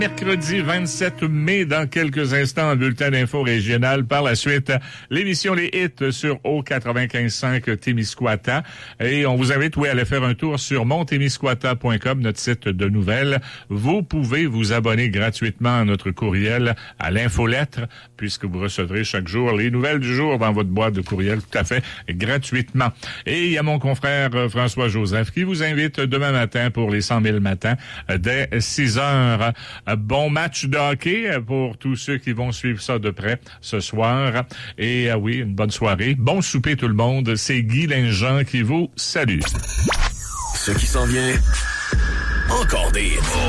Mercredi 27 mai, dans quelques instants, un bulletin d'info régional. Par la suite, l'émission Les Hits sur O95.5 Témiscouata. Et on vous invite, à aller faire un tour sur montémiscouata.com, notre site de nouvelles. Vous pouvez vous abonner gratuitement à notre courriel, à l'infolettre, puisque vous recevrez chaque jour les nouvelles du jour dans votre boîte de courriel, tout à fait gratuitement. Et il y a mon confrère François-Joseph qui vous invite demain matin pour les 100 000 matins dès 6 heures. Bon match de hockey pour tous ceux qui vont suivre ça de près ce soir. Et oui, une bonne soirée. Bon souper tout le monde. C'est Guy Linjean qui vous salue. Ce qui s'en vient, encore des hits.